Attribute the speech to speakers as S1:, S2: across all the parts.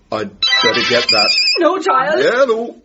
S1: I'd better get that.
S2: No, Giles.
S1: Yeah, no.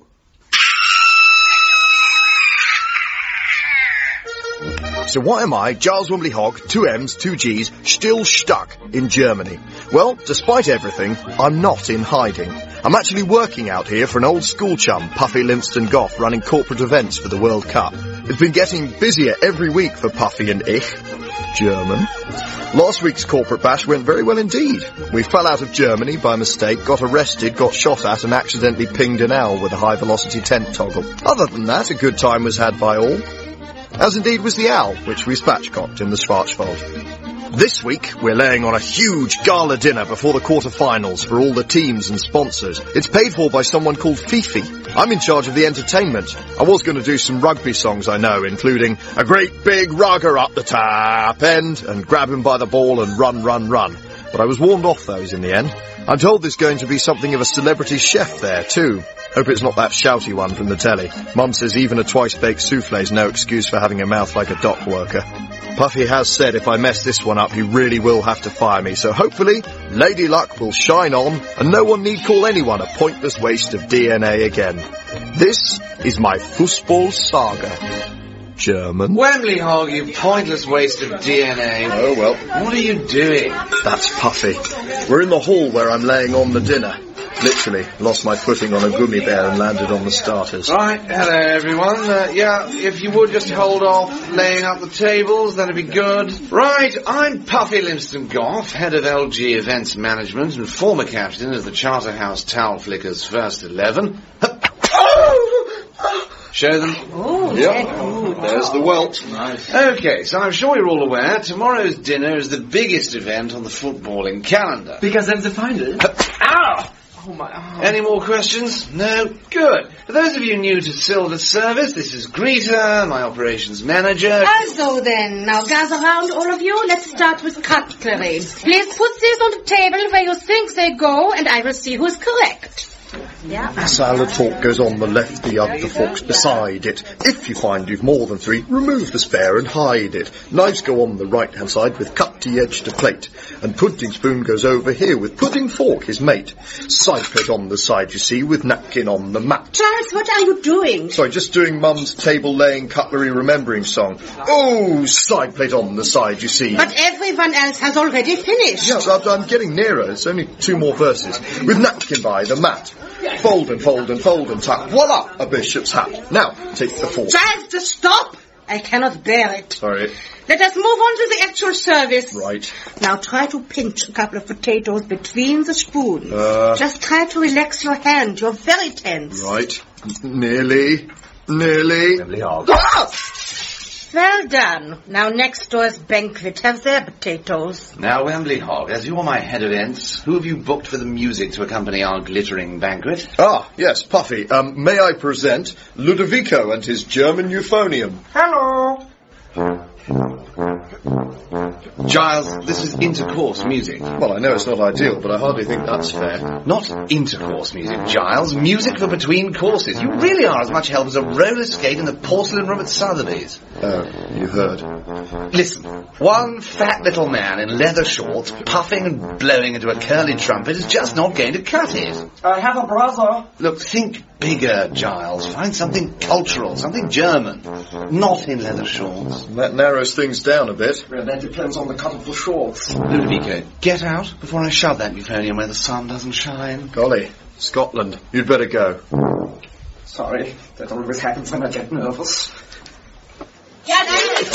S1: So why am I, Giles Wembley Hogg, 2 M's, 2 G's, still stuck in Germany? Well, despite everything, I'm not in hiding. I'm actually working out here for an old school chum, Puffy Linston-Goff, running corporate events for the World Cup. It's been getting busier every week for Puffy and ich, German. Last week's corporate bash went very well indeed. We fell out of Germany by mistake, got arrested, got shot at and accidentally pinged an owl with a high-velocity tent toggle. Other than that, a good time was had by all. As indeed was the owl, which we spatchcocked in the Schwarzwald. This week, we're laying on a huge gala dinner before the quarter-finals for all the teams and sponsors. It's paid for by someone called Fifi. I'm in charge of the entertainment. I was going to do some rugby songs, I know, including A Great Big Rugger Up the Tap End and Grab Him by the Ball and Run, Run, Run. But I was warned off those in the end. I'm told there's going to be something of a celebrity chef there, too. Hope it's not that shouty one from the telly. Mum says even a twice-baked souffle's no excuse for having a mouth like a dock worker. Puffy has said if I mess this one up, he really will have to fire me, so hopefully, Lady Luck will shine on, and no one need call anyone a pointless waste of DNA again. This is my Fußball saga. German.
S3: Wembley Hogg, you pointless waste of DNA.
S1: Oh, well.
S3: What are you doing?
S1: That's Puffy. We're in the hall where I'm laying on the dinner. Literally, lost my footing on a gummy bear and landed on the starters.
S3: Right, hello everyone. If you would just hold off laying up the tables, that'd be good. Right, I'm Puffy Linston-Goff, head of LG Events Management and former captain of the Charterhouse Towel Flickers First 11. Show them.
S2: Oh,
S1: yep. There's the welt.
S3: Nice. Okay, so I'm sure you're all aware, tomorrow's dinner is the biggest event on the footballing calendar.
S4: Bigger than the final?
S3: Ow!
S4: Oh my... Oh.
S3: Any more questions? No? Good. For those of you new to Silver Service, this is Greta, my operations manager.
S2: So then, now gather round, all of you. Let's start with cutlery. Please put these on the table where you think they go, and I will see who is correct. Yeah.
S1: As our talk goes on, the left the other forks beside it. If you find you've more than 3, remove the spare and hide it. Knives go on the right-hand side with cut-to-edge to plate. And pudding spoon goes over here with pudding fork, his mate. Side plate on the side, you see, with napkin on the mat.
S2: Charles, what are you doing?
S1: Sorry, just doing Mum's table-laying cutlery remembering song. Oh, side plate on the side, you see.
S2: But everyone else has already finished.
S1: Yes, I'm getting nearer. It's only 2 more verses. With napkin by the mat. Fold and fold and fold and tuck. Voila! A bishop's hat. Now, take the fork.
S2: Giles, just stop! I cannot bear it.
S1: Sorry.
S2: Let us move on to the actual service.
S1: Right.
S2: Now try to pinch a couple of potatoes between the spoons. Just try to relax your hand. You're very tense.
S1: Right. Nearly.
S4: Wembley Hogg.
S1: Ah!
S2: Well done. Now next door's banquet. Have their potatoes.
S3: Now, Wembley Hogg, as you're my head of events, who have you booked for the music to accompany our glittering banquet?
S1: Ah, yes, Puffy. May I present Ludovico and his German euphonium.
S2: Hello.
S3: Giles, this is intercourse music.
S1: Well, I know it's not ideal, but I hardly think that's fair.
S3: Not intercourse music, Giles. Music for between courses. You really are as much help as a roller skate in the porcelain room at Sotheby's.
S1: Oh, you heard.
S3: Listen, one fat little man in leather shorts, puffing and blowing into a curly trumpet is just not going to cut it.
S4: I have a brother.
S3: Look, think bigger, Giles. Find something cultural, something German. Not in leather shorts.
S1: That narrows things down a bit.
S4: Well, that depends on the cut of the shorts.
S3: Ludovico, get out before I shove that euphonium where the sun doesn't shine.
S1: Golly, Scotland. You'd better go.
S4: Sorry, that always happens when I get nervous.
S2: Giles,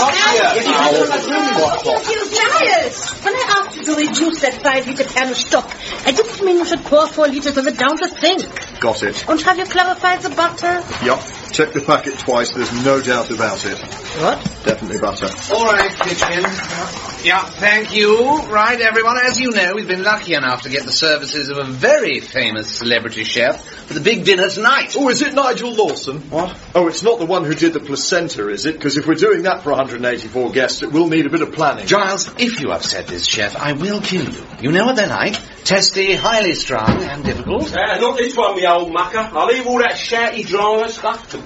S2: when I asked you to reduce that 5-liter pan of stock, I didn't mean you should pour 4 liters of it down the sink.
S1: Got it.
S2: And have you clarified the butter?
S1: Yup. Check the packet twice, there's no doubt about it.
S2: What?
S1: Definitely butter.
S3: All right, kitchen. Yeah, thank you. Right, everyone, as you know, we've been lucky enough to get the services of a very famous celebrity chef for the big dinner tonight.
S1: Oh, is it Nigel Lawson?
S3: What?
S1: Oh, it's not the one who did the placenta, is it? Because if we're doing that for 184 guests, it will need a bit of planning.
S3: Giles, if you upset this chef, I will kill you. You know what they're like. Testy, highly strung, and difficult.
S5: Not this one, me old mucker. I'll leave all that shouty drama stuff to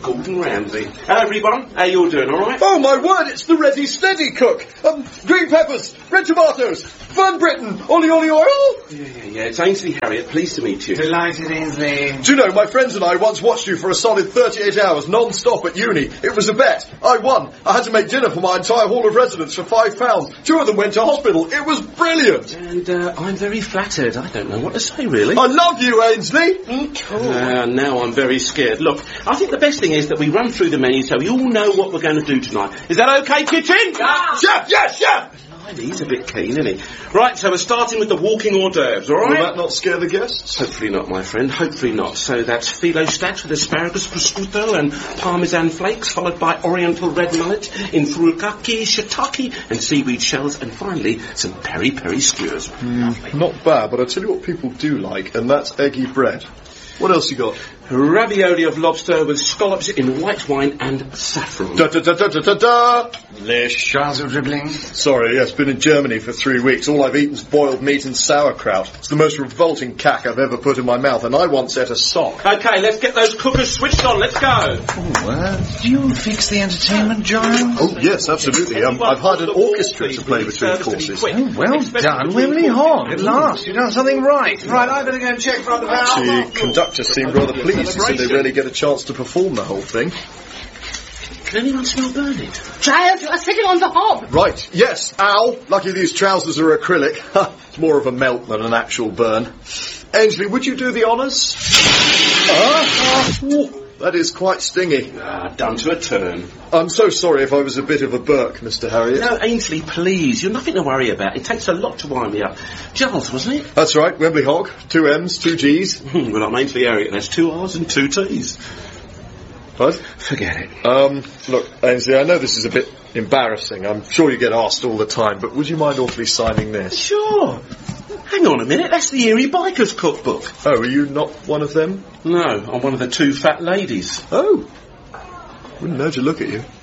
S5: Gordon Ramsay. Hello, everyone. How you all doing, all right?
S1: Oh, my word, it's the Ready Steady cook. Green peppers, red tomatoes, Fun Britain, ollie oil.
S5: Yeah, it's Ainsley Harriott. Pleased to meet you.
S3: Delighted, Ainsley.
S1: Do you know, my friends and I once watched you for a solid 38 hours non-stop at uni. It was a bet. I won. I had to make dinner for my entire hall of residents for £5. 2 of them went to hospital. It was brilliant.
S5: And I'm very flattered. I don't know what to say, really.
S1: I love you, Ainsley.
S2: Me too.
S5: Now I'm very scared. Look, I think the best thing is that we run through the menu so we all know what we're going to do tonight. Is that okay, kitchen?
S2: Yeah.
S1: Chef, yes, chef.
S5: He's a bit keen, isn't he? Right, so we're starting with the walking hors d'oeuvres, all right?
S1: Will that not scare the guests?
S5: Hopefully not, my friend. Hopefully not. So that's phyllo stacks with asparagus, prosciutto and parmesan flakes, followed by oriental red mullet in furikake, shiitake and seaweed shells, and finally some peri-peri skewers.
S1: Not bad, but I tell you what people do like, and that's eggy bread. What else you got?
S5: Ravioli of lobster with scallops in white wine and saffron.
S1: Da-da-da-da-da-da!
S3: Lish. Charles, you're dribbling.
S1: Sorry, yes, been in Germany for 3 weeks. All I've eaten's boiled meat and sauerkraut. It's the most revolting cack I've ever put in my mouth, and I once ate a sock.
S5: Okay, let's get those cookers switched on. Let's go.
S3: Do you fix the entertainment, Giles?
S1: Oh, yes, absolutely. I've hired an orchestra to play between courses.
S3: Well done, Wimley Hogg. At last, you've done something right. Right, I better go and check front of the house.
S1: The conductor seemed rather pleased. He said they rarely get a chance to perform the whole thing.
S5: Can anyone smell burning?
S2: Giles, you are sitting on the hob.
S1: Right, yes, ow. Lucky these trousers are acrylic. It's more of a melt than an actual burn. Ainsley, would you do the honours? That is quite stingy.
S5: Done to a turn.
S1: I'm so sorry if I was a bit of a Burke, Mr. Harriott.
S5: No, Ainsley, please. You're nothing to worry about. It takes a lot to wind me up. Giles, wasn't it?
S1: That's right, Wembley Hogg. 2 M's, 2 G's.
S5: Well, I'm Ainsley Harriott. That's 2 R's and 2 T's.
S1: What?
S5: Forget it.
S1: Look, Ainsley, I know this is a bit embarrassing. I'm sure you get asked all the time, but would you mind awfully signing this?
S5: Sure. Hang on a minute. That's the Erie Bikers Cookbook.
S1: Oh, are you not one of them?
S5: No, I'm one of the 2 fat ladies.
S1: Oh. Wouldn't know to look at you.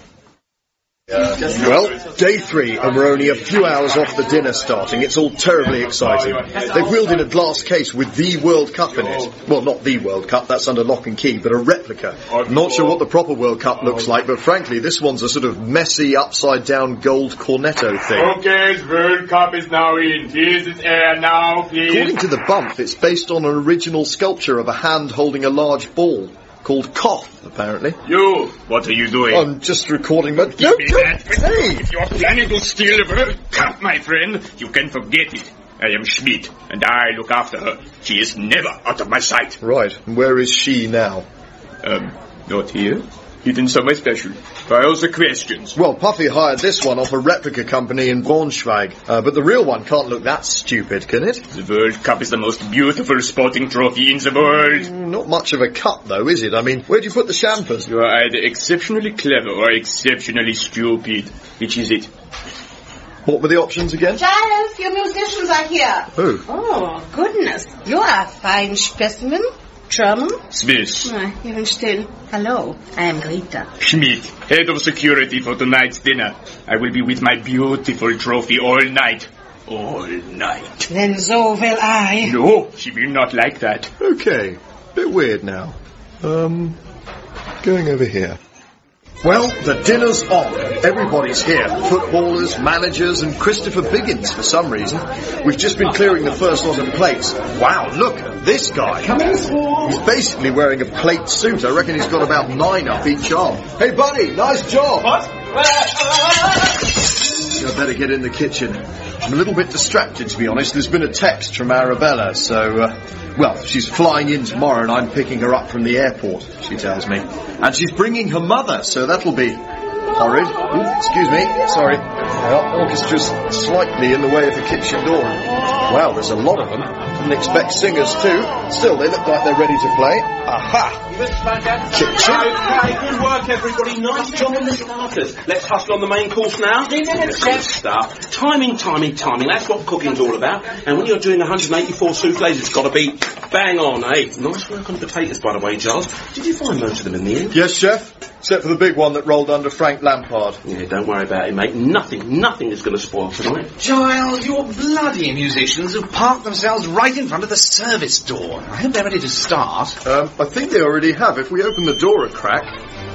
S1: Well, day 3, and we're only a few hours off the dinner starting. It's all terribly exciting. They've wheeled in a glass case with the World Cup in it. Well, not the World Cup, that's under lock and key, but a replica. I'm not sure what the proper World Cup looks like, but frankly, this one's a sort of messy, upside-down gold cornetto thing.
S6: Okay, the World Cup is now in. Please, it's air now, please.
S1: According to the bump, it's based on an original sculpture of a hand holding a large ball. Called Koth, apparently.
S6: You, what are you doing?
S1: I'm just recording my...
S6: Give me that.
S1: Hey!
S6: If you're planning to steal the World Cup, my friend, you can forget it. I am Schmidt, and I look after her. She is never out of my sight.
S1: Right, and where is she now?
S6: Not here. Hidden somewhere special. File the questions.
S1: Well, Puffy hired this one off a replica company in Braunschweig, but the real one can't look that stupid, can it?
S6: The World Cup is the most beautiful sporting trophy in the world.
S1: Not much of a cup, though, is it? I mean, where'd you put the champers?
S6: You are either exceptionally clever or exceptionally stupid. Which is it?
S1: What were the options again?
S2: Giles, your musicians are here.
S1: Who?
S2: Oh, goodness. You are a fine specimen. German?
S6: Swiss.
S2: Even still. Hello, I am Greta.
S6: Schmidt, head of security for tonight's dinner. I will be with my beautiful trophy all night. All night.
S2: Then so will I.
S6: No, she will not like that.
S1: Okay, bit weird now. Going over here. Well, the dinner's on. Everybody's here. Footballers, managers, and Christopher Biggins for some reason. We've just been clearing the first lot of plates. Wow, look at this guy. He's basically wearing a plate suit. I reckon he's got about 9 up each arm. Hey, buddy, nice job.
S6: What?
S1: I'd better get in the kitchen. I'm a little bit distracted, to be honest. There's been a text from Arabella, so... well, she's flying in tomorrow and I'm picking her up from the airport, she tells me. And she's bringing her mother, so that'll be horrid. Ooh, excuse me, sorry. The orchestra's slightly in the way of the kitchen door. Wow, there's a lot of them. Didn't expect singers too. Still, they look like they're ready to play. Aha! Kitchen.
S5: Okay, good work, everybody. Nice job on the starters. Let's hustle on the main course now. Good stuff. Timing. That's what cooking's all about. And when you're doing 184 souffles, it's got to be bang on, eh? Nice work on the potatoes, by the way, Giles. Did you find most of them in the end?
S1: Yes, chef. Except for the big one that rolled under Frank Lampard.
S5: Yeah, don't worry about it, mate. Nothing is going to spoil tonight.
S3: Giles, your bloody musicians have parked themselves right in front of the service door. I hope they're ready to start.
S1: I think they already have. If we open the door a crack...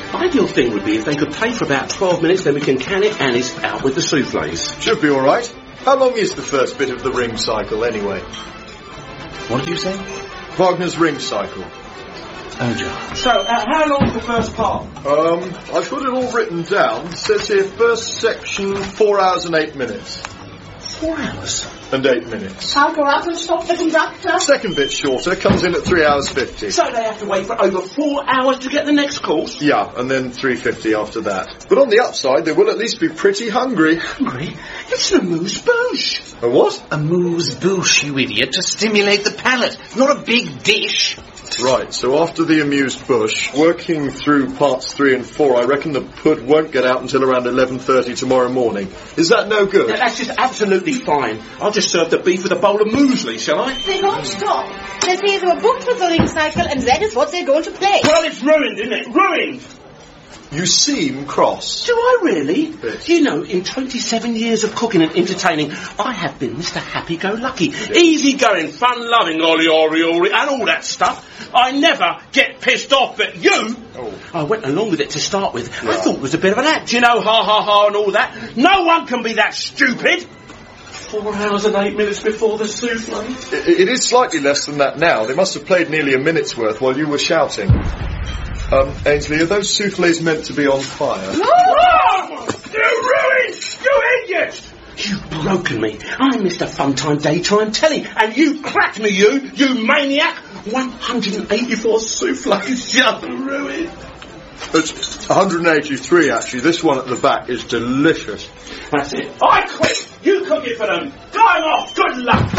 S5: Ideal thing would be if they could play for about 12 minutes, then we can can it and it's out with the soufflés.
S1: Should be all right. How long is the first bit of the ring cycle, anyway?
S3: What did you say?
S1: Wagner's ring cycle.
S3: Oh, John.
S5: So, how long's the first part?
S1: I've got it all written down. It says here, first section, 4 hours and 8 minutes.
S5: 4 hours?
S1: And 8 minutes.
S2: I'll go up and stop the conductor.
S1: Second bit shorter, comes in at 3 hours 50.
S5: So they have to wait for over 4 hours to get the next course?
S1: Yeah, and then 3.50 after that. But on the upside, they will at least be pretty hungry.
S5: Hungry? It's an amuse-bouche.
S1: A what?
S3: A mousse-bouche, you idiot, to stimulate the palate. Not a big dish.
S1: Right, so after the amused bush, working through parts 3 and 4, I reckon the pud won't get out until around 11:30 tomorrow morning. Is that no good?
S5: That's just absolutely fine. I'll just serve the beef with a bowl of muesli, shall I?
S2: They won't stop. They say they were booked for the ring cycle, and that is what they're going to play.
S5: Well, it's ruined, isn't it? Ruined!
S1: You seem cross.
S5: Do I really?
S1: Yes.
S5: You know, in 27 years of cooking and entertaining, I have been Mr. Happy-Go-Lucky, easy-going, fun-loving, ollie-ollie-ollie, and all that stuff. I never get pissed off at you.
S1: Oh.
S5: I went along with it to start with. I thought it was a bit of an act, you know, ha-ha-ha and all that. No one can be that stupid. 4 hours and 8 minutes before the souffle.
S1: It is slightly less than that now. They must have played nearly a minute's worth while you were shouting. Ainsley, are those soufflés meant to be on fire?
S5: No! You ruined! You idiot! You've broken me. I'm Mr. Funtime Daytime Telly, and you cracked me, you maniac! 184 soufflés just ruined.
S1: It's 183, actually. This one at the back is delicious.
S5: That's it. I quit! You cook it for them! I'm off! Good luck!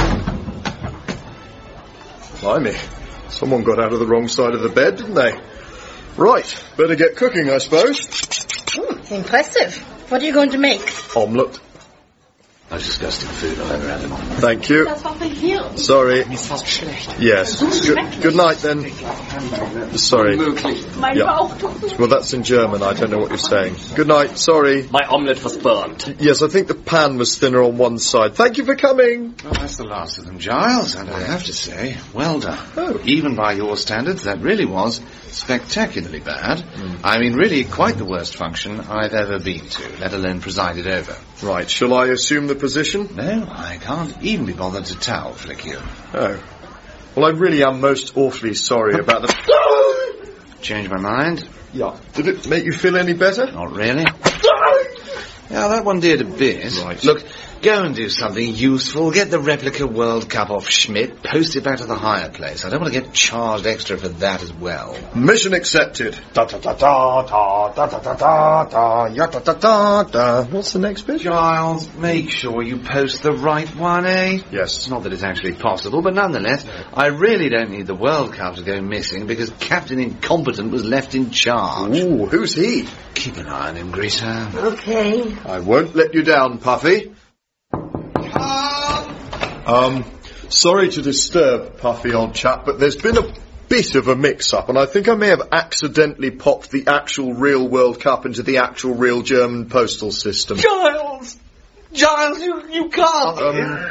S1: Blimey. Someone got out of the wrong side of the bed, didn't they? Right, better get cooking, I suppose.
S2: Impressive. What are you going to make?
S1: Omelette.
S3: That's disgusting food I've ever had in my life.
S1: Thank you.
S2: Das war hier.
S1: Sorry.
S3: It's fast schlecht.
S1: Yes. Good night, then. Sorry.
S2: Mein
S1: Yeah.
S2: Bauch tut mir.
S1: Well, that's in German. I don't know what you're saying. Good night. Sorry.
S7: My omelette was burnt.
S1: Yes, I think the pan was thinner on one side. Thank you for coming.
S3: Well, that's the last of them, Giles, and I have to say, well done.
S1: Oh.
S3: Even by your standards, that really was spectacularly bad. I mean, really quite the worst function I've ever been to, let alone presided over.
S1: Right, shall I assume the position?
S3: No, I can't even be bothered to towel flick you.
S1: Oh. Well, I really am most awfully sorry about the...
S3: Change my mind?
S1: Yeah. Did it make you feel any better?
S3: Not really. Yeah, that one did a bit.
S1: Right.
S3: Look, go and do something useful. Get the replica World Cup off Schmidt. Post it back to the higher place. I don't want to get charged extra for that as well.
S1: Mission accepted. Da da da da da da da da da da ya da da da da. What's the next bit?
S3: Giles, make sure you post the right one, eh?
S1: Yes.
S3: Not that it's actually possible, but nonetheless, I really don't need the World Cup to go missing because Captain Incompetent was left in charge.
S1: Ooh, who's he?
S3: Keep an eye on him, Greta.
S2: Okay.
S1: I won't let you down, Puffy. Sorry to disturb, Puffy, old chap, but there's been a bit of a mix-up, and I think I may have accidentally popped the actual real World Cup into the actual real German postal system.
S3: Giles! Giles, you can't!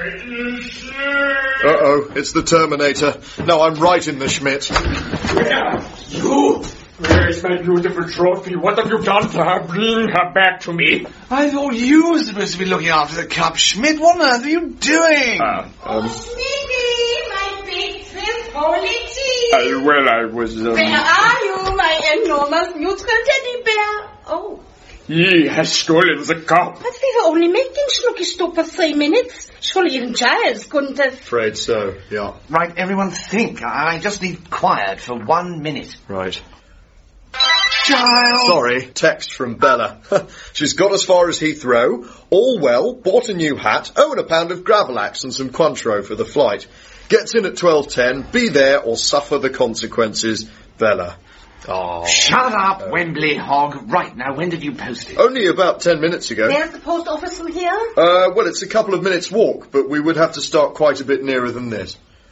S1: Uh-oh, it's the Terminator. No, I'm right in the Schmidt.
S6: You! Where is my beautiful trophy? What have you done to her? Bring her back to me.
S3: I thought you were supposed to be looking after the cup, Schmidt. What on earth are you doing?
S2: Sneaky, my big Swiss holy cheese.
S6: Well, I was...
S2: Where are you, my enormous neutral teddy bear? Oh.
S6: He has stolen the cup.
S2: But we were only making Schnucky Stop for 3 minutes. Surely even Giles couldn't have...
S1: Afraid so, yeah.
S3: Right, everyone think. I just need quiet for 1 minute.
S1: Right.
S3: Giles!
S1: Sorry, text from Bella. She's got as far as Heathrow, all well, bought a new hat, and a pound of Gravelax and some Cointreau for the flight. Gets in at 12:10, be there or suffer the consequences, Bella. Oh.
S3: Shut up, Wembley hog. Right, now, when did you post it?
S1: Only about 10 minutes ago.
S2: There's the post office from here.
S1: Well, it's a couple of minutes' walk, but we would have to start quite a bit nearer than this.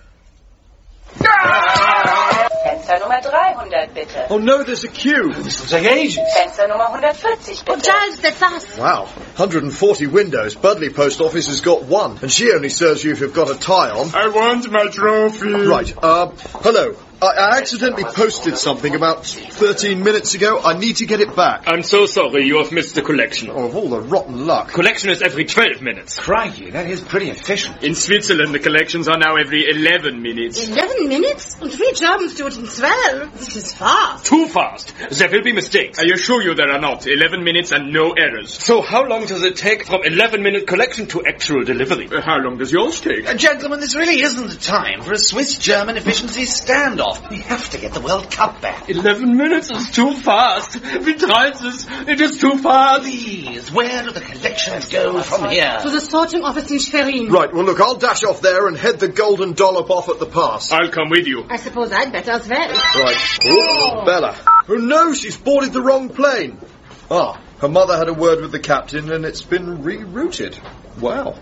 S8: Fenster Nummer 300, bitte.
S1: Oh no, there's a queue.
S3: This will take ages.
S8: Fenster Nummer 140,
S2: Oh,
S8: bitte.
S2: Giles, that's us.
S1: Wow, 140 windows. Budley Post Office has got one, and she only serves you if you've got a tie on.
S6: I want my trophy.
S1: Right, hello. I accidentally posted something about 13 minutes ago. I need to get it back.
S6: I'm so sorry, you have missed the collection.
S1: Oh, of all the rotten luck.
S6: Collection is every 12 minutes.
S3: Crikey, that is pretty efficient.
S6: In Switzerland, the collections are now every 11 minutes.
S2: 11 minutes? And we Germans do it in 12. This is fast.
S6: Too fast. There will be mistakes. I assure you there are not. 11 minutes and no errors. So how long does it take from 11-minute collection to actual delivery? How long does yours take?
S3: Gentlemen, this really isn't the time for a Swiss-German efficiency standoff. We have to get the World Cup back.
S6: 11 minutes is too fast. We tried this. It is too fast.
S3: Please, where do the collections go from here?
S2: To the sorting office in Schwerin.
S1: Right, well, look, I'll dash off there and head the golden dollop off at the pass.
S6: I'll come with you.
S2: I suppose I'd better as well.
S1: Right. Oh, Bella. Oh, no, she's boarded the wrong plane. Ah, her mother had a word with the captain and it's been rerouted. Wow.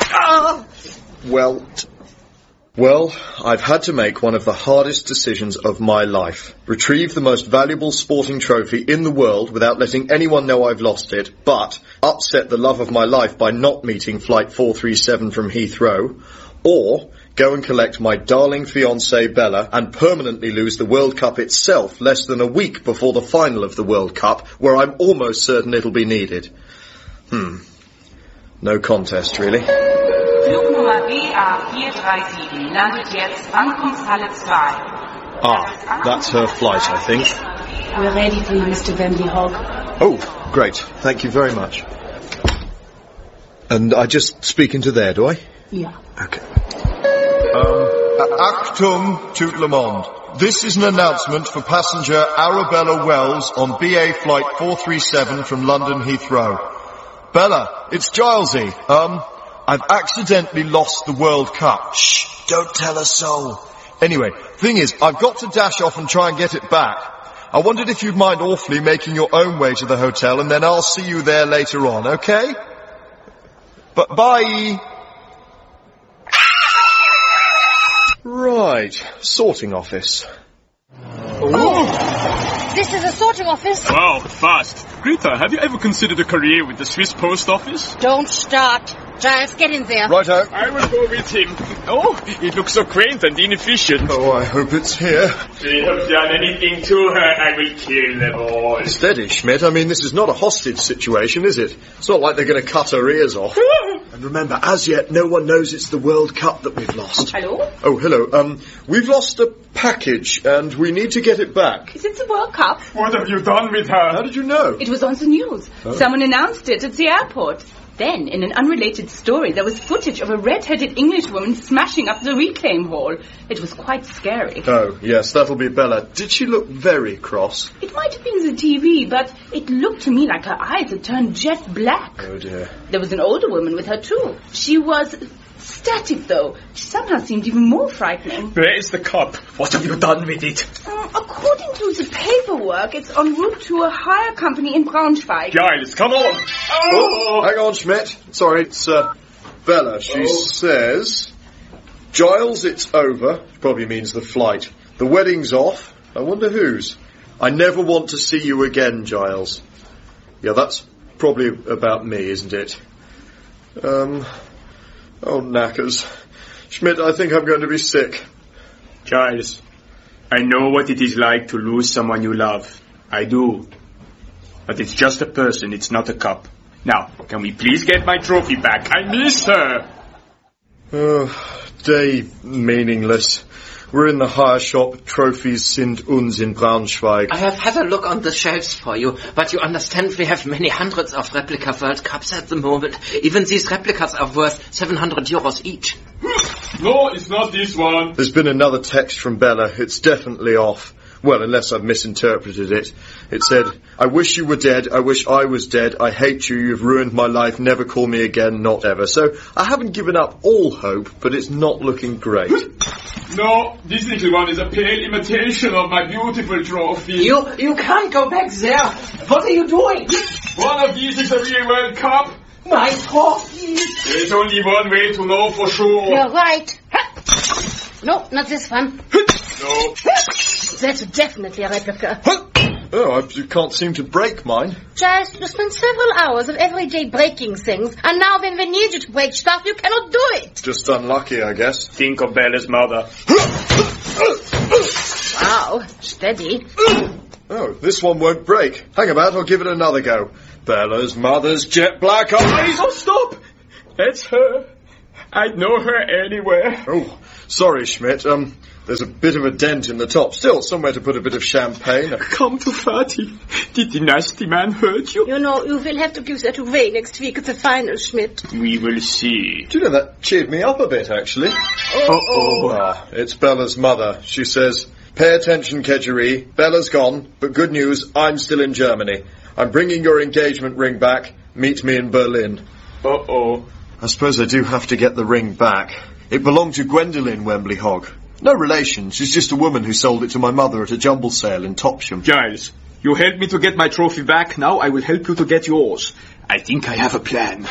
S1: Well, I've had to make one of the hardest decisions of my life. Retrieve the most valuable sporting trophy in the world without letting anyone know I've lost it, but upset the love of my life by not meeting Flight 437 from Heathrow, or go and collect my darling fiancée Bella and permanently lose the World Cup itself less than a week before the final of the World Cup, where I'm almost certain it'll be needed. No contest, really.
S8: Flugnummer BA437 landet jetzt Ankunftshalle 2.
S1: Ah, that's her flight, I think.
S2: We're ready for you, Mr. Wembley Hogg.
S1: Oh, great. Thank you very much. And I just speak into there, do I?
S2: Yeah.
S1: Okay. Achtung, tout le monde. This is an announcement for passenger Arabella Wells on BA Flight 437 from London Heathrow. Bella, it's Gilesy. I've accidentally lost the World Cup. Shh, don't tell a soul. Anyway, thing is, I've got to dash off and try and get it back. I wondered if you'd mind awfully making your own way to the hotel and then I'll see you there later on, okay? But bye. Right, sorting office.
S2: This is a sorting office.
S6: Wow, fast. Greta, have you ever considered a career with the Swiss Post Office?
S2: Don't start. Giles, get in there.
S1: Righto.
S6: I will go with him. Oh, it looks so quaint and inefficient.
S1: Oh, I hope it's here.
S6: If they have done anything to her, I will kill them all.
S1: Steady, Schmidt. I mean, this is not a hostage situation, is it? It's not like they're going to cut her ears off. And remember, as yet, no one knows it's the World Cup that we've lost.
S8: Hello?
S1: Oh, hello. We've lost a package, and we need to get it back.
S8: Is it the World Cup?
S6: What have you done with her?
S1: How did you know?
S8: It was on the news. Someone announced it at the airport. Then, in an unrelated story, there was footage of a red-headed Englishwoman smashing up the reclaim hall. It was quite scary.
S1: Oh, yes, that'll be Bella. Did she look very cross?
S8: It might have been the TV, but it looked to me like her eyes had turned jet black.
S1: Oh, dear.
S8: There was an older woman with her, too. She was static, though. She somehow seemed even more frightening.
S6: Where is the cup? What have you done with it?
S8: According to the paperwork, it's en route to a hire company in Braunschweig.
S6: Giles, come on!
S1: Oh, hang on, Schmidt. Sorry, it's Bella. She says, Giles, it's over. Probably means the flight. The wedding's off. I wonder whose. I never want to see you again, Giles. Yeah, that's probably about me, isn't it? Oh, knackers. Schmidt, I think I'm going to be sick.
S6: Giles, I know what it is like to lose someone you love. I do. But it's just a person, it's not a cup. Now, can we please get my trophy back? I miss her!
S1: Oh, day meaningless. We're in the hire shop. Trophies sind uns in Braunschweig.
S7: I have had a look on the shelves for you, but you understand we have many hundreds of replica World Cups at the moment. Even these replicas are worth 700 euros each.
S6: No, it's not this one.
S1: There's been another text from Bella. It's definitely off. Well, unless I've misinterpreted it. It said, I wish you were dead, I wish I was dead, I hate you, you've ruined my life, never call me again, not ever. So, I haven't given up all hope, but it's not looking great.
S6: No, this little one is a pale imitation of my beautiful trophy.
S7: You can't go back there. What are you doing?
S6: One of these is a real World Cup.
S7: My trophy.
S6: There's only one way to know for sure.
S2: You're right. No, not this one.
S6: No.
S2: That's definitely a replica.
S1: Oh, I can't seem to break mine.
S2: Giles, you spend several hours of every day breaking things, and now when we need you to break stuff, you cannot do it.
S1: Just unlucky, I guess.
S6: Think of Bella's mother.
S2: Wow, steady.
S1: Oh, this one won't break. Hang about, I'll give it another go. Bella's mother's jet black eyes.
S6: Oh, stop! That's her. I'd know her anywhere.
S1: Oh, sorry, Schmidt. There's a bit of a dent in the top. Still, somewhere to put a bit of champagne.
S6: Come to Fatty. Did the nasty man hurt you?
S2: You know, you will have to give that away next week at the final, Schmidt.
S6: We will see.
S1: Do you know, that cheered me up a bit, actually. It's Bella's mother. She says, "Pay attention, Kedgeree. Bella's gone, but good news, I'm still in Germany. I'm bringing your engagement ring back. Meet me in Berlin."
S6: Uh-oh.
S1: I suppose I do have to get the ring back. It belonged to Gwendolen Wembley Hogg. No relation. She's just a woman who sold it to my mother at a jumble sale in Topsham.
S6: Giles, you helped me to get my trophy back. Now I will help you to get yours. I think I have a plan.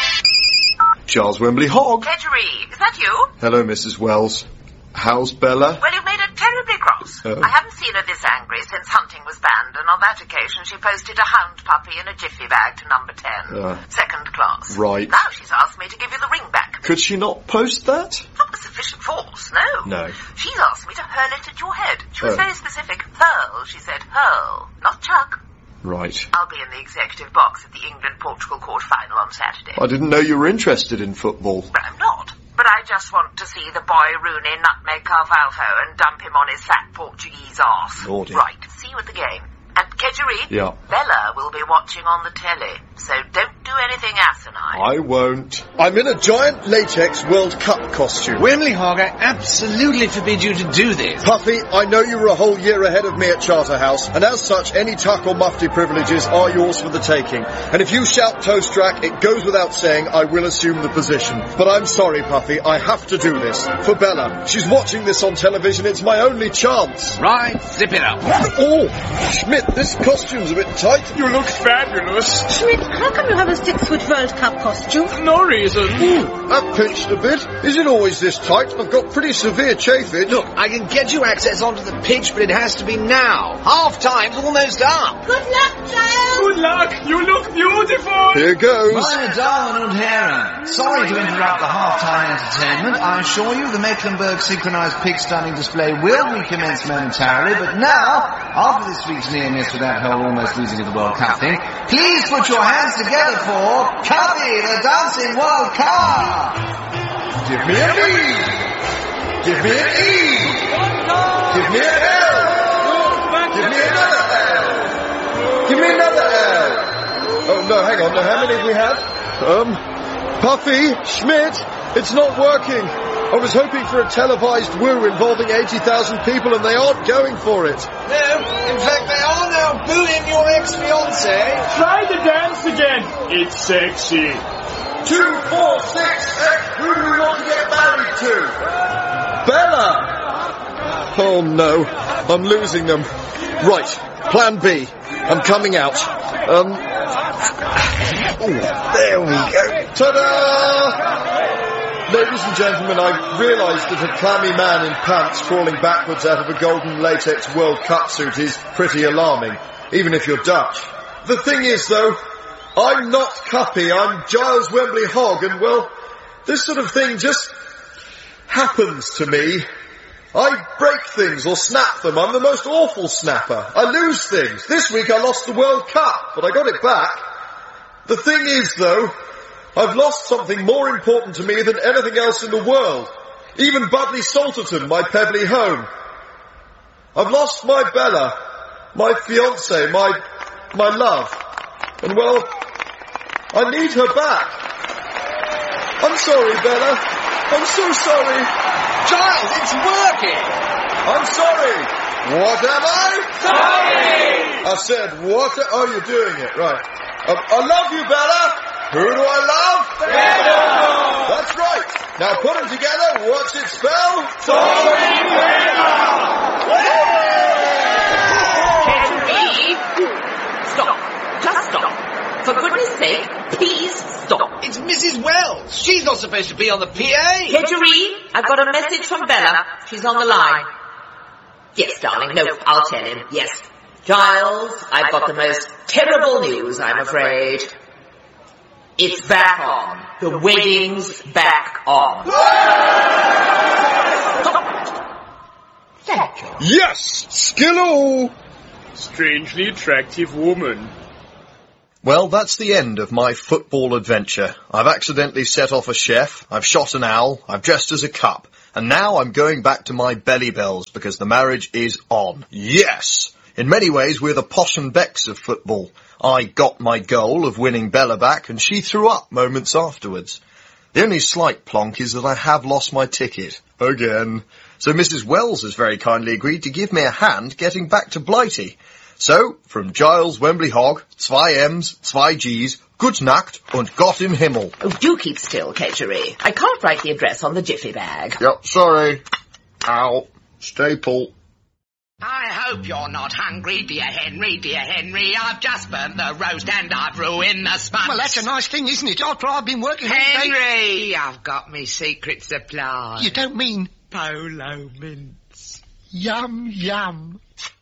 S1: Giles Wembley Hogg.
S9: Kedgeree, is that you?
S1: Hello, Mrs. Wells. How's Bella?
S9: Well, you've made her terribly cross. I haven't seen her this angry since hunting was banned, and on that occasion she posted a hound puppy in a jiffy bag to number 10. Second class.
S1: Right.
S9: Now she's asked me to give you the ring back.
S1: Could she not post that?
S9: Not with sufficient force, no.
S1: No.
S9: She's asked me to hurl it at your head. She was very specific. Hurl, she said. Hurl, not chuck.
S1: Right.
S9: I'll be in the executive box at the England-Portugal quarter final on Saturday.
S1: I didn't know you were interested in football.
S9: But I'm not. But I just want to see the boy Rooney nutmeg Carvalho and dump him on his fat Portuguese arse.
S1: Naughty.
S9: Right, see you at the game. And Kedgeree,
S1: Yeah.
S9: Bella will be watching on the telly, so don't do anything asinine.
S1: I won't. I'm in a giant latex World Cup costume.
S3: Wembley Hogg, I absolutely forbid you to do this.
S1: Puffy, I know you were a whole year ahead of me at Charterhouse, and as such, any tuck or mufti privileges are yours for the taking. And if you shout toast track, it goes without saying I will assume the position. But I'm sorry, Puffy, I have to do this. For Bella. She's watching this on television, it's my only chance.
S3: Right, zip it up.
S1: Oh, Schmidt, this costume's a bit tight.
S6: You look fabulous.
S2: Schmidt, how come you have a 6-foot World Cup costume?
S6: No reason.
S1: That pinched a bit. Is it always this tight? I've got pretty severe chafage.
S3: Look, I can get you access onto the pitch, but it has to be now. Half-time's almost up.
S2: Good luck, Giles!
S6: Good luck. You look beautiful.
S1: Here goes.
S3: Meine Damen und Herren, sorry to interrupt the half-time entertainment. I assure you the Mecklenburg synchronized pig stunning display will recommence momentarily, but now, after this week's near miss with that whole almost losing of the World Cup thing, please put your hands together for Cuppy, the Dancing World Cup!
S1: Give me an E! Give me an E! Give me an L! Give me another L! Give me another L! Oh, no, hang on. Now, how many do we have? Puffy, Schmidt, it's not working. I was hoping for a televised woo involving 80,000 people, and they aren't going for it.
S3: No, in fact they are now booing your ex-fiancée.
S6: Try the dance again. It's sexy.
S1: 2, 4, 6, 8. Who do we want to get married to? Bella! Oh no, I'm losing them. Right, plan B. I'm coming out. There we go. Ta-da! Ladies and gentlemen, I realised that a clammy man in pants crawling backwards out of a golden latex World Cup suit is pretty alarming, even if you're Dutch. The thing is, though, I'm not Cuppy, I'm Giles Wembley Hogg, and, well, this sort of thing just happens to me. I break things or snap them. I'm the most awful snapper. I lose things. This week I lost the World Cup, but I got it back. The thing is, though, I've lost something more important to me than anything else in the world. Even Budley Salterton, my Pebbly home. I've lost my Bella, my fiancée, my love. And, well, I need her back. I'm sorry, Bella. I'm so sorry.
S3: Giles, it's working.
S1: I'm sorry. What am I?
S3: Sorry.
S1: I said, what? Oh, you're doing it, right. I love you, Bella. Who do I love?
S3: Bella.
S1: That's right. Now put them together. What's it spell?
S3: Sorry, Bella.
S9: Stop. Just stop. For goodness sake, please stop.
S3: It's Mrs. Wells. She's not supposed to be on the PA.
S9: Kedgeree, I've got a message from Bella. She's on the line. Yes, darling. No, I'll tell him. Yes. Giles, I've got the most terrible news, I'm afraid. It's back on. The wedding's back on. Thank you.
S6: Yes! Skillo! Strangely attractive woman.
S1: Well, that's the end of my football adventure. I've accidentally set off a chef, I've shot an owl, I've dressed as a cup, and now I'm going back to my belly bells because the marriage is on. Yes! In many ways, we're the Posh and Becks of football. I got my goal of winning Bella back, and she threw up moments afterwards. The only slight plonk is that I have lost my ticket. Again. So Mrs. Wells has very kindly agreed to give me a hand getting back to Blighty. So, from Giles Wembley Hogg, 2 M's, 2 G's, Good Nacht und Gott im Himmel.
S9: Oh, do keep still, Catery. I can't write the address on the jiffy bag.
S1: Yep, sorry. Ow. Staple.
S10: I hope you're not hungry, dear Henry, dear Henry. I've just burnt the roast and I've ruined the sponge.
S11: Well, that's a nice thing, isn't it? After I've been working all day...
S10: Henry, I've got me secret supply.
S11: You don't mean...
S10: Polo mints.
S11: Yum, yum.